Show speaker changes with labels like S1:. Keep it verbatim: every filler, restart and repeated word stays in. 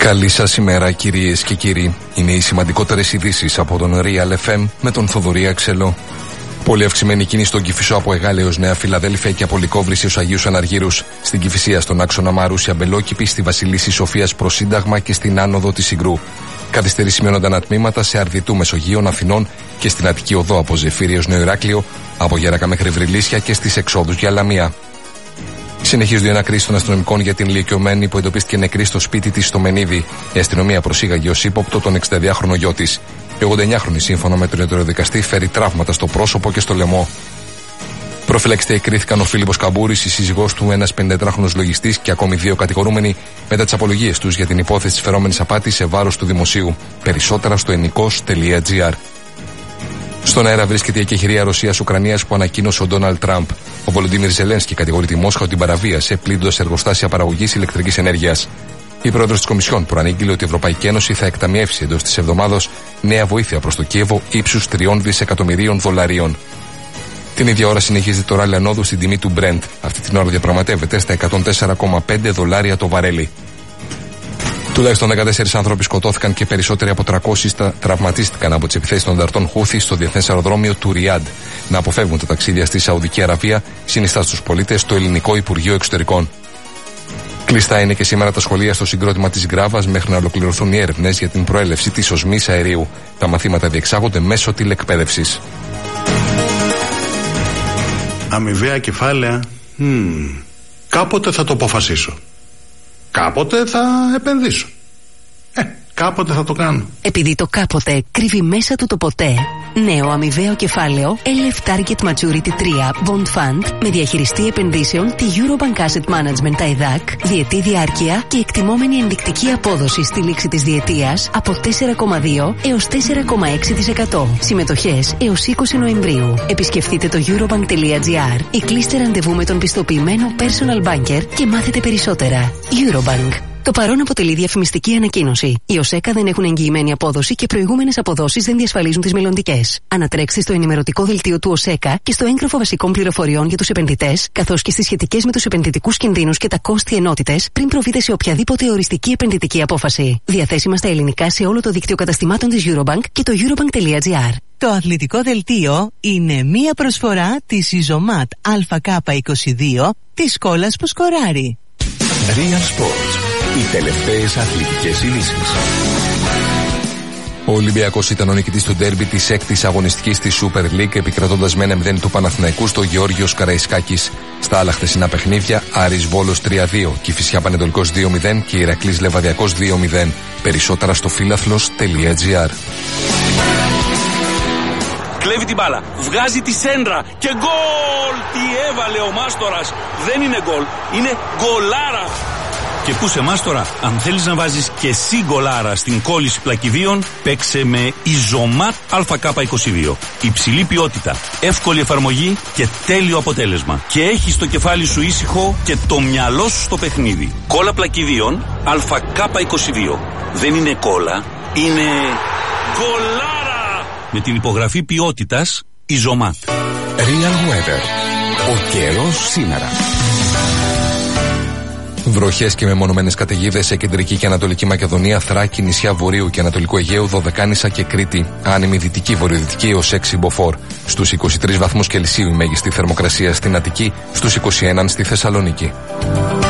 S1: Καλή σας ημέρα, κυρίες και κύριοι. Είναι οι σημαντικότερες ειδήσεις από τον Real εφ εμ με τον Θοδωρή Αξελό. Πολύ αυξημένη κίνηση στον Κηφισό από Εγάλεω έως Νέα Φιλαδέλφια και από Λυκόβρηση ως Αγίους Αναργύρους. Στην Κηφισία, στον άξονα Μαρούσια Μπελόκηπη, στη Βασιλίσση Σοφίας προς Σύνταγμα και στην άνοδο της Συγκρού. Καθυστερήσεις σημειώνονταν ατμήματα σε Αρδιτού Μεσογείων Αθηνών και στην Αττική Οδό από Ζεφύρι έως Νέο Ηράκλειο, από Γέρακα μέχρι Βρυλίσια και στις εξόδους για Λαμία. Συνεχίζονται οι ανακρίσεις των αστυνομικών για την ηλικιωμένη που εντοπίστηκε νεκρή στο σπίτι της στο Μενίδη. Η αστυνομία προσήγαγε ως ύποπτο τον εξηνταδυάχρονο γιο της. Η ογδονηεννιάχρονη, σύμφωνα με τον ιατροδικαστή, φέρει τραύματα στο πρόσωπο και στο λαιμό. Προφυλακιστέ εκρίθηκαν ο Φίλιππος Καμπούρης, η σύζυγός του, ένας πενηντετράχρονος λογιστής και ακόμη δύο κατηγορούμενοι μετά τις απολογίες τους για την υπόθεση της φερόμενης απάτης σε βάρος του δημοσίου. Περισσότερα στο ενικός τελεία τζι άρ. Στον αέρα βρίσκεται η εκεχηρία Ρωσίας-Ουκρανίας που ανακοίνωσε ο Ντόναλντ Τραμπ. Ο Βολοντίμιρ Ζελένσκι κατηγορεί τη Μόσχα ότι την παραβίασε πλήττοντας εργοστάσια παραγωγής ηλεκτρικής ενέργειας. Η πρόεδρος της Κομισιόν προανήγγειλε ότι η Ευρωπαϊκή Ένωση θα εκταμιεύσει εντός της εβδομάδος νέα βοήθεια προς το Κίεβο ύψους τριών δισεκατομμυρίων δολαρίων. Την ίδια ώρα συνεχίζεται το ράλι ανόδου στην τιμή του Brent. Αυτή την ώρα διαπραγματεύεται στα εκατόν τέσσερα κόμμα πέντε δολάρια το βαρέλι. Τουλάχιστον δεκατέσσερις άνθρωποι σκοτώθηκαν και περισσότεροι από τριακόσιοι τραυματίστηκαν από τις επιθέσεις των δαρτών Χούθη στο διεθνές αεροδρόμιο του Ριάντ. Να αποφεύγουν τα ταξίδια στη Σαουδική Αραβία, συνιστά στους πολίτες το Ελληνικό Υπουργείο Εξωτερικών. Κλειστά είναι και σήμερα τα σχολεία στο συγκρότημα της Γκράβας μέχρι να ολοκληρωθούν οι έρευνες για την προέλευση της οσμής αερίου. Τα μαθήματα διεξάγονται μέσω τηλεκπαίδευσης.
S2: Αμοιβαία κεφάλαια. Hmm. Κάποτε θα το αποφασίσω. Κάποτε θα επενδύσω. Ε, κάποτε θα το κάνω.
S3: Επειδή το κάποτε κρύβει μέσα του το ποτέ. Νέο αμοιβαίο κεφάλαιο ελ εφ Target Maturity τρία Bond Fund με διαχειριστή επενδύσεων τη Eurobank Asset Management τα ΕΔΑΚ, διετή διάρκεια και εκτιμόμενη ενδεικτική απόδοση στη λήξη της διετίας από τέσσερα κόμμα δύο έως τέσσερα κόμμα έξι τοις εκατό. Συμμετοχές έως είκοσι Νοεμβρίου. Επισκεφτείτε το eurobank τελεία τζι άρ ή κλείστε ραντεβού με τον πιστοποιημένο personal banker και μάθετε περισσότερα. Eurobank. Το παρόν αποτελεί διαφημιστική ανακοίνωση. Οι ΟΣΕΚΑ δεν έχουν εγγυημένη απόδοση και προηγούμενες αποδόσεις δεν διασφαλίζουν τις μελλοντικές. Ανατρέξτε στο ενημερωτικό δελτίο του ΟΣΕΚΑ και στο έγγραφο βασικών πληροφοριών για τους επενδυτές, καθώς και στις σχετικές με τους επενδυτικούς κινδύνους και τα κόστη ενότητες πριν προβείτε σε οποιαδήποτε οριστική επενδυτική απόφαση. Διαθέσιμα στα ελληνικά σε όλο το δίκτυο καταστημάτων της Eurobank και το eurobank τελεία τζι άρ.
S4: Το αθλητικό δελτίο είναι μία προσφορά της Ιζωμάτ Α Κ είκοσι δύο της σκόλας που σκοράρει.
S5: Real Sports. Οι τελευταίες αθλητικές ειδήσεις.
S1: Ο Ολυμπιακός ήταν ο νικητής του ντέρμπι της έκτης αγωνιστικής της Super League, επικρατώντας με ένα μηδέν του Παναθηναϊκού στο Γεώργιος Καραϊσκάκης. Στα άλλα χθεσινά παιχνίδια, Άρης Βόλος τρία δύο, Κηφισιά Πανετολικός δύο μηδέν και Ηρακλής Λεβαδιακός δύο μηδέν. Περισσότερα στο φίλαθλος τελεία τζι άρ.
S6: Κλέβει την μπάλα, βγάζει τη σέντρα και γκολ! Τι έβαλε ο Μάστορας! Δεν είναι γκολ, είναι γκολάρα! Και πού σε Μάστορα, αν θέλεις να βάζεις και εσύ γκολάρα στην κόλληση πλακιδίων, παίξε με Ιζωμάτ Α Κ είκοσι δύο. Υψηλή ποιότητα, εύκολη εφαρμογή και τέλειο αποτέλεσμα. Και έχεις το κεφάλι σου ήσυχο και το μυαλό σου στο παιχνίδι. Κόλλα πλακιδίων Α Κ είκοσι δύο. Δεν είναι κόλλα, είναι γκολάρα! Με την υπογραφή ποιότητας Ιζωμάτ.
S5: Real Weather. Ο καιρός σήμερα.
S1: Βροχές και μεμονωμένες καταιγίδες σε κεντρική και ανατολική Μακεδονία, Θράκη, νησιά Βορείου και Ανατολικού Αιγαίου, Δωδεκάνησα και Κρήτη. Άνεμη δυτική βορειοδυτική έως έξι μποφόρ. Στους είκοσι τρεις βαθμούς Κελσίου η μέγιστη θερμοκρασία στην Αττική, στους είκοσι ένα στη Θεσσαλονίκη.